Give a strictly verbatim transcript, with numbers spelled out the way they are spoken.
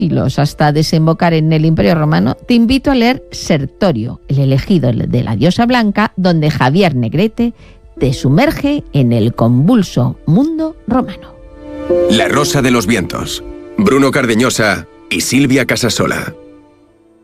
siglos hasta desembocar en el Imperio Romano, te invito a leer Sertorio, el elegido de la diosa blanca, donde Javier Negrete te sumerge en el convulso mundo romano. La Rosa de los Vientos. Bruno Cardeñosa y Silvia Casasola.